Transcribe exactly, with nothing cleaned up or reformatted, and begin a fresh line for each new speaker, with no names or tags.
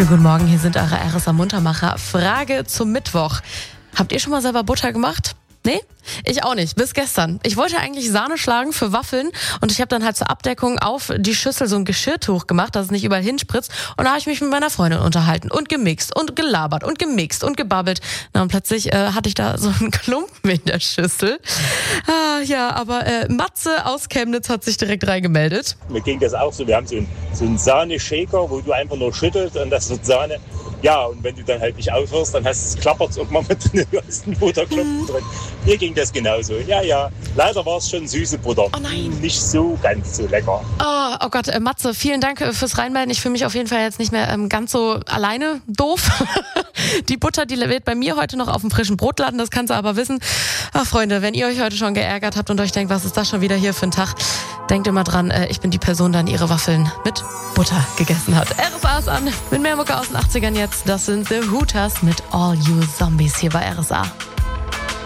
Schönen guten Morgen, hier sind eure R S A Muntermacher. Frage zum Mittwoch. Habt ihr schon mal selber Butter gemacht? Nee? Ich auch nicht, bis gestern. Ich wollte eigentlich Sahne schlagen für Waffeln und ich habe dann halt zur Abdeckung auf die Schüssel so ein Geschirrtuch gemacht, dass es nicht überall hinspritzt. Und da habe ich mich mit meiner Freundin unterhalten und gemixt und gelabert und gemixt und gebabbelt. Na, und plötzlich äh, hatte ich da so einen Klumpen in der Schüssel. Ah, ja, aber äh, Matze aus Chemnitz hat sich direkt reingemeldet.
Mir ging das auch so. Wir haben so einen, so einen Sahne-Shaker, wo du einfach nur schüttelst und das wird Sahne. Ja, und wenn du dann halt nicht aufhörst, dann hast du es klappert irgendwann mit drin, du hast einen Butterklumpen drin. Mir ging das genauso. Ja, ja. Leider war es schon süße Butter.
Oh nein.
Nicht so ganz so lecker.
Oh, oh Gott, äh, Matze, vielen Dank äh, fürs Reinmelden. Ich fühle mich auf jeden Fall jetzt nicht mehr ähm, ganz so alleine doof. Die Butter, die wird bei mir heute noch auf dem frischen Brot landen, das kannst du aber wissen. Ach Freunde, wenn ihr euch heute schon geärgert habt und euch denkt, was ist das schon wieder hier für ein Tag, denkt immer dran, äh, ich bin die Person, die ihre Waffeln mit Butter gegessen hat. R S A ist an, mit mehr Mucke aus den achtzigern jetzt. Das sind The Hooters mit All You Zombies hier bei R S A.